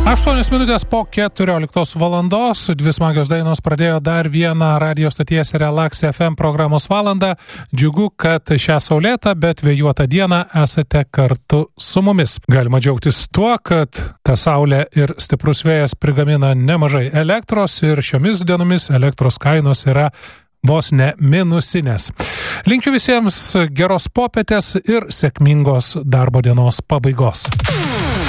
8 minutės po 14 valandos. Dvi smagios dainos pradėjo dar vieną radio stoties Relax FM programos valandą. Džiugu, kad šią saulėtą, bet vėjuotą dieną esate kartu su mumis. Galima džiaugtis tuo, kad ta saulė ir stiprus vėjas prigamina nemažai elektros ir šiomis dienomis elektros kainos yra vos ne minusinės. Linkiu visiems geros popietės ir sėkmingos darbo dienos pabaigos.